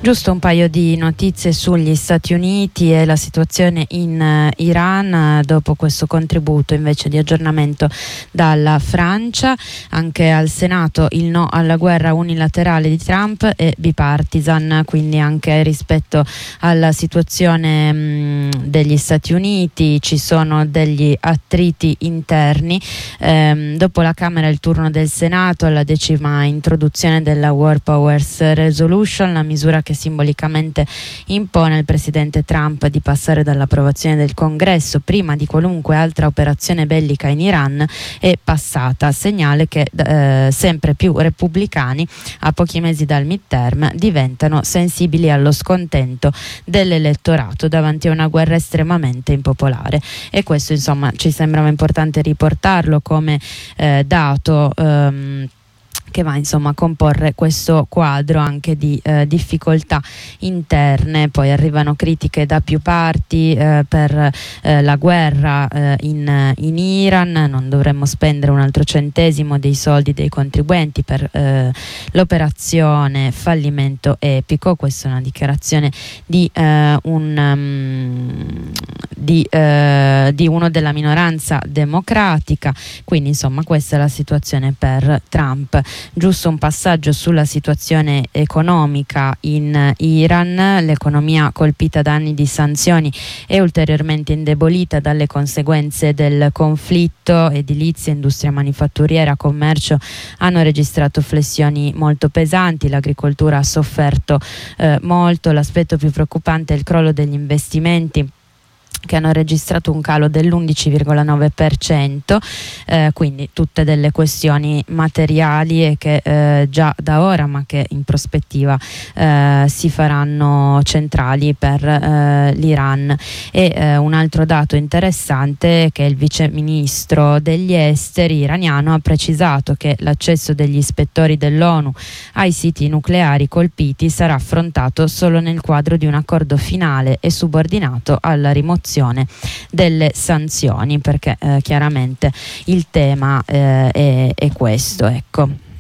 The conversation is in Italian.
Giusto un paio di notizie sugli Stati Uniti e la situazione in Iran dopo questo contributo invece di aggiornamento dalla Francia. Anche al Senato il no alla guerra unilaterale di Trump è bipartisan, quindi anche rispetto alla situazione degli Stati Uniti ci sono degli attriti interni. Dopo la Camera è il turno del Senato alla 10ª introduzione della War Powers Resolution, la misura che simbolicamente impone al presidente Trump di passare dall'approvazione del Congresso prima di qualunque altra operazione bellica in Iran è passata, segnale che sempre più repubblicani a pochi mesi dal midterm diventano sensibili allo scontento dell'elettorato davanti a una guerra estremamente impopolare, e questo insomma ci sembrava importante riportarlo come dato che va insomma a comporre questo quadro anche di difficoltà interne. Poi arrivano critiche da più parti per la guerra in Iran. Non dovremmo spendere un altro centesimo dei soldi dei contribuenti per l'operazione fallimento epico. Questa è una dichiarazione di uno della minoranza democratica. Quindi insomma questa è la situazione per Trump. Giusto un passaggio sulla situazione economica in Iran. L'economia colpita da anni di sanzioni è ulteriormente indebolita dalle conseguenze del conflitto. Edilizia, industria manifatturiera, commercio hanno registrato flessioni molto pesanti, l'agricoltura ha sofferto molto. L'aspetto più preoccupante è il crollo degli investimenti, che hanno registrato un calo dell'11,9%, quindi tutte delle questioni materiali e che già da ora ma che in prospettiva si faranno centrali per l'Iran. E un altro dato interessante è che il vice ministro degli esteri iraniano ha precisato che l'accesso degli ispettori dell'ONU ai siti nucleari colpiti sarà affrontato solo nel quadro di un accordo finale e subordinato alla rimozione delle sanzioni, perché chiaramente il tema è questo, ecco.